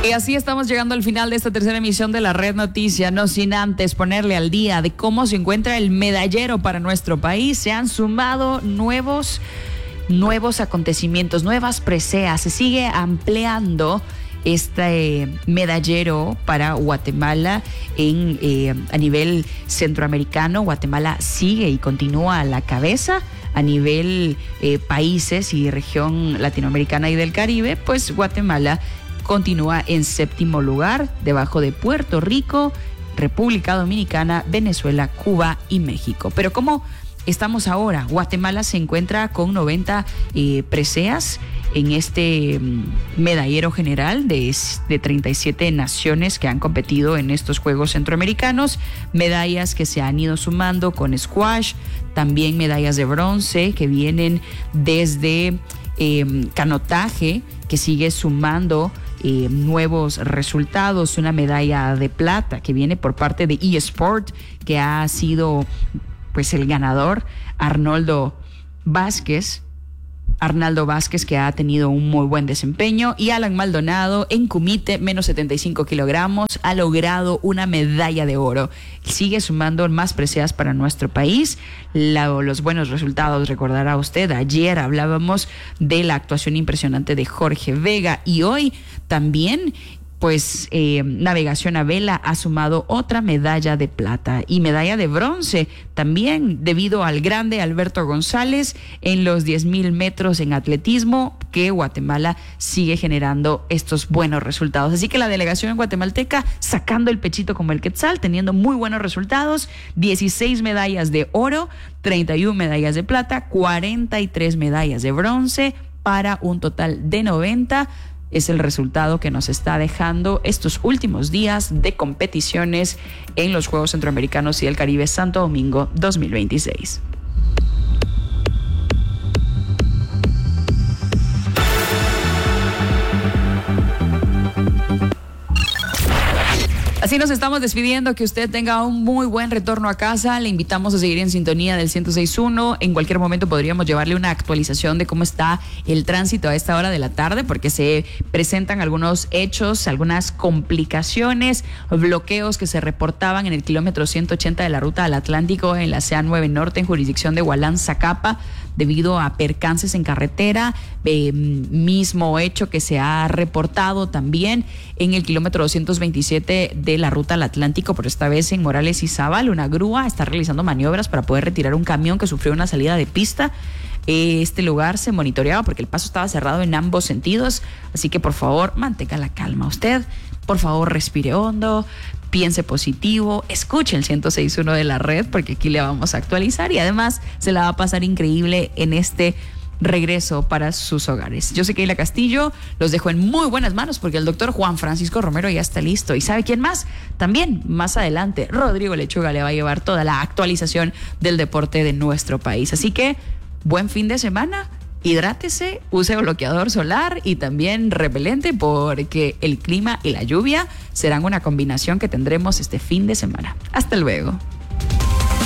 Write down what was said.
Y así estamos llegando al final de esta tercera emisión de la Red Noticia, no sin antes ponerle al día de cómo se encuentra el medallero para nuestro país. Se han sumado nuevos acontecimientos, nuevas preseas. Se sigue ampliando este medallero para Guatemala a nivel centroamericano. Guatemala sigue y continúa a la cabeza. A nivel países y región latinoamericana y del Caribe, pues Guatemala continúa en séptimo lugar, debajo de Puerto Rico, República Dominicana, Venezuela, Cuba y México. Pero ¿cómo estamos ahora? Guatemala se encuentra con 90 preseas en este medallero general de 37 naciones que han competido en estos Juegos Centroamericanos, medallas que se han ido sumando con squash, también medallas de bronce que vienen desde canotaje, que sigue sumando nuevos resultados, una medalla de plata que viene por parte de eSport, que ha sido pues el ganador, Arnaldo Vázquez, que ha tenido un muy buen desempeño, y Alan Maldonado en Kumite, menos 75 kilogramos, ha logrado una medalla de oro. Sigue sumando más preseas para nuestro país. Los buenos resultados, recordará usted, ayer hablábamos de la actuación impresionante de Jorge Vega, y hoy también pues navegación a vela ha sumado otra medalla de plata y medalla de bronce también debido al grande Alberto González en los 10,000 metros en atletismo, que Guatemala sigue generando estos buenos resultados. Así que la delegación guatemalteca sacando el pechito como el quetzal, teniendo muy buenos resultados: 16 medallas de oro, 31 medallas de plata, 43 medallas de bronce, para un total de 90. Es el resultado que nos está dejando estos últimos días de competiciones en los Juegos Centroamericanos y del Caribe Santo Domingo 2026. Así nos estamos despidiendo. Que usted tenga un muy buen retorno a casa. Le invitamos a seguir en sintonía del 106.1. En cualquier momento podríamos llevarle una actualización de cómo está el tránsito a esta hora de la tarde, porque se presentan algunos hechos, algunas complicaciones, bloqueos que se reportaban en el kilómetro 180 de la ruta al Atlántico en la CA9 Norte, en jurisdicción de Hualán, Zacapa, debido a percances en carretera. Mismo hecho que se ha reportado también en el kilómetro 227 de la ruta al Atlántico, pero esta vez en Morales y Zabal. Una grúa está realizando maniobras para poder retirar un camión que sufrió una salida de pista. Este lugar se monitoreaba porque el paso estaba cerrado en ambos sentidos, así que por favor mantenga la calma. Usted, por favor, respire hondo, piense positivo, escuche el 106.1 de la red, porque aquí le vamos a actualizar y además se la va a pasar increíble en este regreso para sus hogares. Yo soy Keila Castillo, los dejo en muy buenas manos porque el doctor Juan Francisco Romero ya está listo. ¿Y sabe quién más? También más adelante Rodrigo Lechuga le va a llevar toda la actualización del deporte de nuestro país. Así que buen fin de semana, hidrátese, use bloqueador solar y también repelente, porque el clima y la lluvia serán una combinación que tendremos este fin de semana. Hasta luego.